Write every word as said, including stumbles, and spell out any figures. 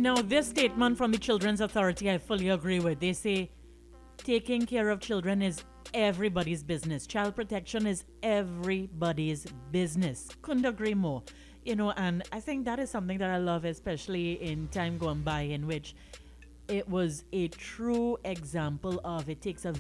Now, this statement from the Children's Authority, I fully agree with. They say taking care of children is everybody's business. Child protection is everybody's business. Couldn't agree more. You know, and I think that is something that I love, especially in time gone by, in which it was a true example of it takes a